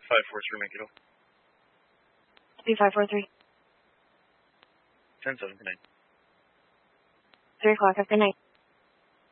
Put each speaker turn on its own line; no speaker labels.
543, make it over.
B543.
10-7, good night.
3 o'clock, good night.